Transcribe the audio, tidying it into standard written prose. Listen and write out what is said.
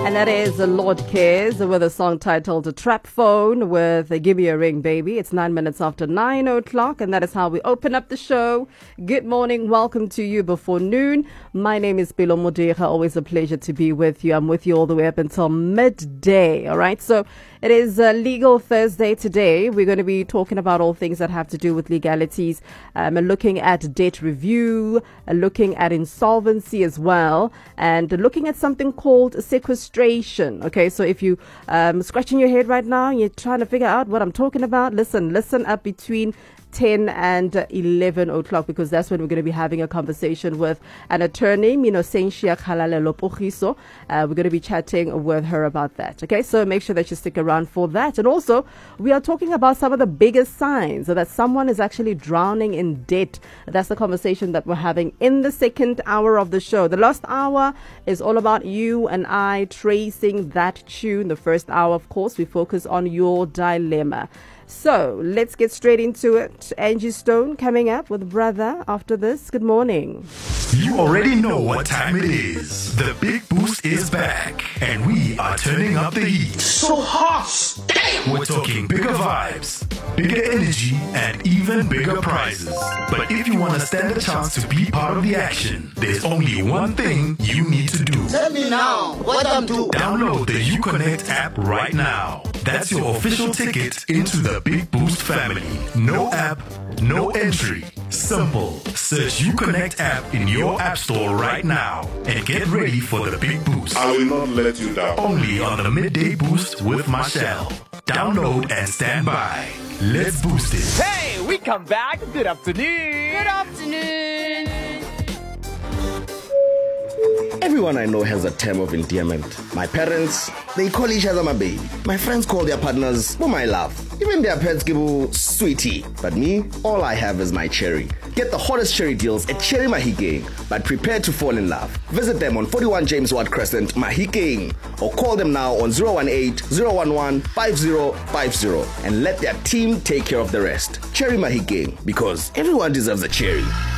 And that is Lord Cares with a song titled Trap Phone with Give Me a Ring, Baby. It's 9 minutes after 9 o'clock, and that is how we open up the show. Good morning. Welcome to you before noon. My name is Bilo Modera. Always a pleasure to be with you. I'm with you all the way up until midday. All right. So it is Legal Thursday today. We're going to be talking about all things that have to do with legalities, looking at debt review, looking at insolvency as well, and looking at something called sequestration. Okay, so if you scratching your head right now, you're trying to figure out what I'm talking about, listen up between 10 and 11 o'clock, because that's when we're going to be having a conversation with an attorney, Senshia Khalalelo Pogiso. We're going to be chatting with her about that. Okay, so make sure that you stick around for that. And also, we are talking about some of the biggest signs that someone is actually drowning in debt. That's the conversation that we're having in the second hour of the show. The last hour is all about you and I tracing that tune. The first hour, of course, we focus on your dilemma. So let's get straight into it. Angie Stone coming up with Brother after this. Good morning. You already know what time it is. The Big Boost is back, and we are turning up the heat. So hot! Damn! We're talking bigger vibes, bigger energy, and even bigger prizes. But if you want to stand a chance to be part of the action, there's only one thing you need to do. Tell me now what I'm doing. Download the UConnect app right now. That's your official ticket into the Big Boost family. No app, no entry. Simple. Search UConnect app in your app store right now and get ready for the Big Boost. I will not let you down. Only on the Midday Boost with Marshall. Download and stand by. Let's boost it. Hey, we come back. Good afternoon. Good afternoon. Everyone I know has a term of endearment. My parents, they call each other my baby. My friends call their partners my love. Even their pets give sweetie. But me, all I have is my cherry. Get the hottest cherry deals at Cherry Mahikeng, but prepare to fall in love. Visit them on 41 James Watt Crescent, Mahikeng, or call them now on 018-011-5050 and let their team take care of the rest. Cherry Mahikeng, because everyone deserves a cherry.